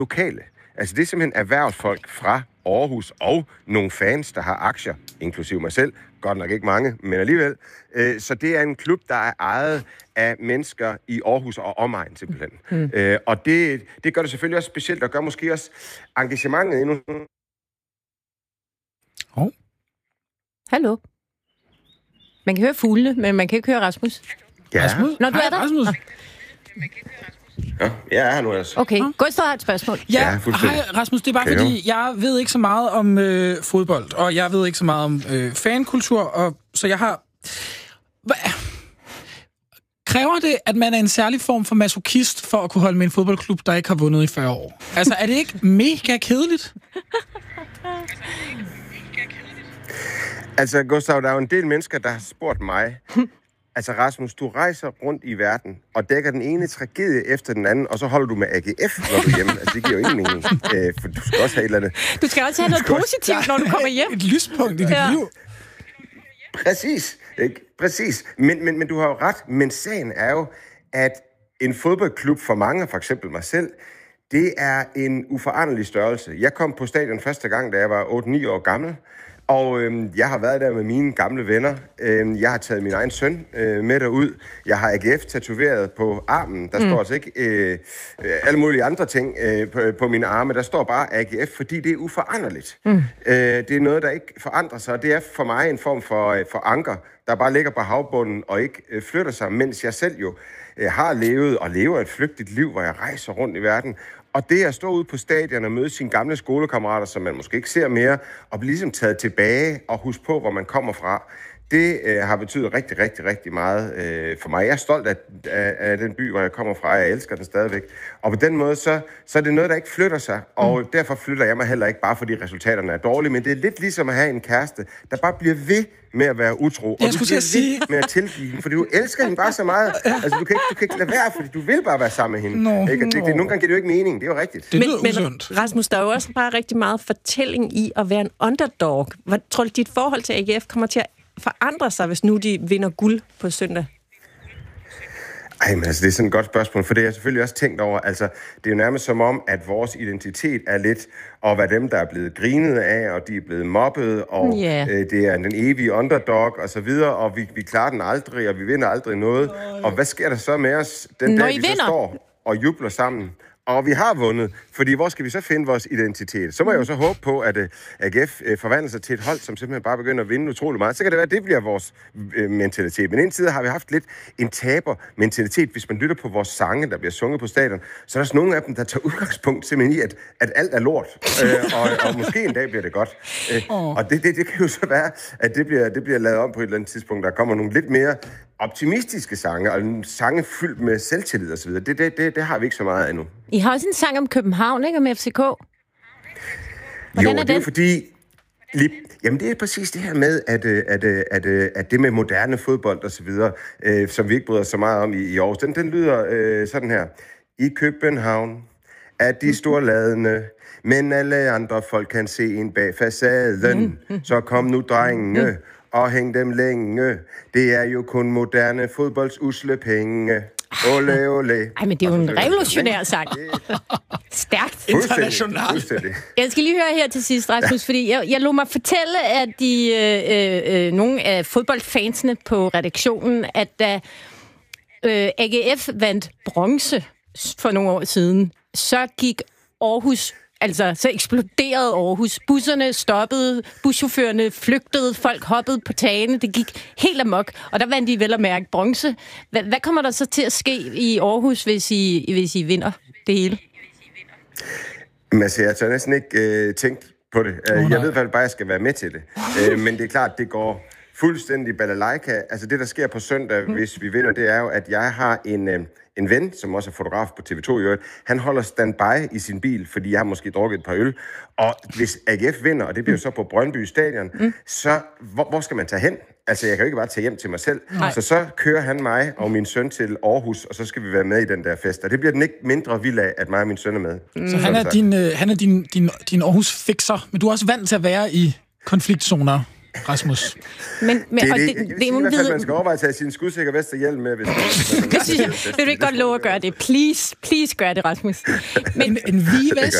lokale. Altså det er simpelthen erhvervsfolk fra Aarhus og nogle fans, der har aktier, inklusive mig selv. Godt nok ikke mange, men alligevel. Så det er en klub, der er ejet af mennesker i Aarhus og omegn simpelthen. Og det gør det selvfølgelig også specielt, og gør måske også engagementet endnu. Hallo. Man kan høre fuglene, men man kan ikke høre Rasmus. Ja. Rasmus? Nå, du er der? Rasmus. Ja, jeg er her nu altså. Okay, Gustav har et spørgsmål. Ja, fuldstændig. hej Rasmus, det er bare fordi, jeg ved ikke så meget om fodbold, og jeg ved ikke så meget om fankultur, og så jeg har... Kræver det, at man er en særlig form for masochist for at kunne holde med en fodboldklub, der ikke har vundet i 40 år? Altså, er det ikke mega kedeligt? Altså, Gustav, der er jo en del mennesker, der har spurgt mig, altså Rasmus, du rejser rundt i verden og dækker den ene tragedie efter den anden, og så holder du med AGF, når du er hjemme. Altså, det giver jo ingen mening, for du skal også have et eller andet. Du skal også have noget positivt, når du kommer hjem. Et lyspunkt i dit liv. Præcis, ikke? Præcis. Men du har jo ret. Men sagen er jo, at en fodboldklub for mange, for eksempel mig selv, det er en uforanderlig størrelse. Jeg kom på stadion første gang, da jeg var 8-9 år gammel, og jeg har været der med mine gamle venner. Jeg har taget min egen søn med derud. Jeg har AGF tatoveret på armen. Der står altså ikke alle mulige andre ting på mine arme. Der står bare AGF, fordi det er uforanderligt. Det er noget, der ikke forandrer sig. Det er for mig en form for anker, der bare ligger på havbunden og ikke flytter sig, mens jeg selv jo har levet og lever et flygtigt liv, hvor jeg rejser rundt i verden. Og det at stå ude på stadion og møde sine gamle skolekammerater, som man måske ikke ser mere, og blive ligesom taget tilbage og huske på, hvor man kommer fra, det har betydet rigtig, rigtig, rigtig meget for mig. Jeg er stolt af den by, hvor jeg kommer fra. Jeg elsker den stadigvæk. Og på den måde, så er det noget, der ikke flytter sig. Og derfor flytter jeg mig heller ikke, bare fordi resultaterne er dårlige. Men det er lidt ligesom at have en kæreste, der bare bliver ved med at være utro. Og du bliver ved med at tilgive hende, fordi du elsker hende bare så meget. Altså, du kan ikke lade være, fordi du vil bare være sammen med hende. Nogle gange giver det jo ikke mening. Det er jo rigtigt. Men Rasmus, der er jo også bare rigtig meget fortælling i at være en underdog. Hvad tror du, dit forhold til AGF kommer til at forandre sig, hvis nu de vinder guld på søndag? Ej, men altså, det er sådan et godt spørgsmål, for det har jeg selvfølgelig også tænkt over. Altså, det er jo nærmest som om, at vores identitet er lidt at være dem, der er blevet grinet af, og de er blevet mobbet, og det er den evige underdog, og så videre, og vi klarer den aldrig, og vi vinder aldrig noget. Og hvad sker der så med os den dag, vi så står og jubler sammen? Og vi har vundet, fordi hvor skal vi så finde vores identitet? Så må jeg jo så håbe på, at AGF forvandler sig til et hold, som simpelthen bare begynder at vinde utrolig meget. Så kan det være, at det bliver vores mentalitet. Men indtil har vi haft lidt en taber-mentalitet. Hvis man lytter på vores sange, der bliver sunget på stadion, så er der også nogle af dem, der tager udgangspunkt simpelthen i, at alt er lort. Og måske en dag bliver det godt. Og det kan jo så være, at det bliver lavet om på et eller andet tidspunkt. Der kommer nogle lidt mere optimistiske sange, og sange fyldt med selvtillid osv. Det har vi ikke så meget endnu. I har også en sang om København, ikke? Om FCK. Hvordan er det er fordi... Jamen, det er præcis det her med, at det med moderne fodbold og så videre, som vi ikke bryder så meget om i Aarhus, den lyder sådan her. I København er de storladende, men alle andre folk kan se en bag facaden. Så kom nu, drenge, og hæng dem længe. Det er jo kun moderne fodbolds usle penge. Ole, ole. Ej, men det er jo en revolutionær sang. Stærkt. Internationalt. Jeg skal lige høre her til sidst, Rasmus, fordi jeg lod mig fortælle, at nogle af fodboldfansene på redaktionen, at da AGF vandt bronze for nogle år siden, så gik Aarhus... Altså, så eksploderede Aarhus. Busserne stoppede, buschaufførerne flygtede, folk hoppede på tagene. Det gik helt amok, og der vandt de vel at mærke bronze. Hvad kommer der så til at ske i Aarhus, hvis I vinder det hele? Men altså, jeg har næsten ikke tænkt på det. Jeg ved bare, at jeg skal være med til det. Men det er klart, det går fuldstændig balalaika. Altså, det, der sker på søndag, hvis vi vinder, det er jo, at jeg har en ven, som også er fotograf på TV2 i øvrigt, han holder standby i sin bil, fordi jeg har måske drukket et par øl. Og hvis AGF vinder, og det bliver så på Brøndby Stadion, så hvor skal man tage hen? Altså, jeg kan jo ikke bare tage hjem til mig selv. Nej. Så kører han mig og min søn til Aarhus, og så skal vi være med i den der fest. Og det bliver den ikke mindre vild af, at mig og min søn er med. Så han er din Aarhus-fixer, men du er også vant til at være i konfliktzoner. Rasmus. Men Det er og det. det Jeg er vil sige, i jo hvert fald, en man skal overveje at tage sin skudsikker vesterhjelm med, hvis det synes jeg. Vil du ikke godt love at gøre det? Please gør det, Rasmus. Men En Vives